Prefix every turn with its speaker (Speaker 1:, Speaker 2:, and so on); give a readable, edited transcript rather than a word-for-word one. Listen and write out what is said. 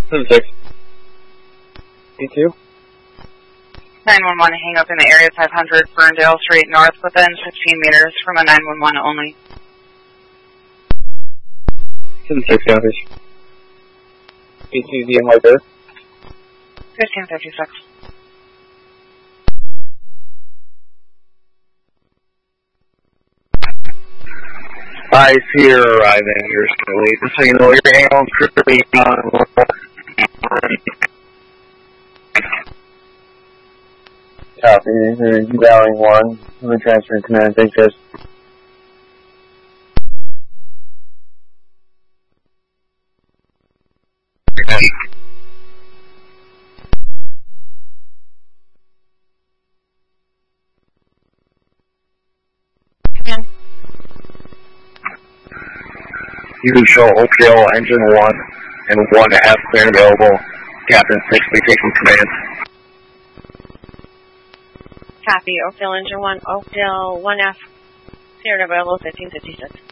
Speaker 1: 7-6. E2.
Speaker 2: 911, hang up in the area 500 Ferndale Street North within 15 meters from a 911 only.
Speaker 1: 7-6 copies. E2 right there.
Speaker 2: 1556.
Speaker 3: I see you're arriving here slowly. Just so you know, you're hanging on pretty Copy. You dialing 1. I'm transferring command. Thanks, guys. You can show Oakdale engine 1 and 1F clear available. Captain 6 be taking command.
Speaker 4: Copy. Oakdale engine 1, Oakdale 1F, cleared available 1556.